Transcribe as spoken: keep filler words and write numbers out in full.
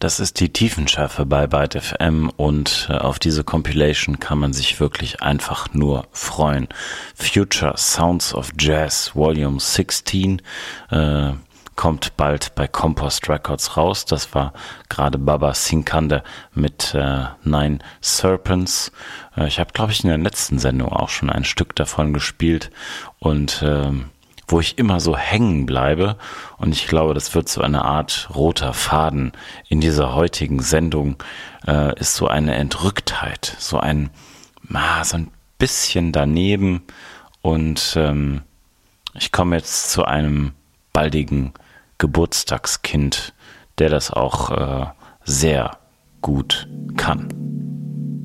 Das ist die Tiefenschärfe bei Byte F M und äh, auf diese Compilation kann man sich wirklich einfach nur freuen. Future Sounds of Jazz Volume sechzehn äh, kommt bald bei Compost Records raus. Das war gerade Baba Sinkande mit äh, Nine Serpents. Äh, ich habe, glaube ich, in der letzten Sendung auch schon ein Stück davon gespielt und äh, wo ich immer so hängen bleibe. Und ich glaube, das wird so eine Art roter Faden in dieser heutigen Sendung, äh, ist so eine Entrücktheit, so ein, ah, so ein bisschen daneben. Und ähm, ich komme jetzt zu einem baldigen Geburtstagskind, der das auch äh, sehr gut kann.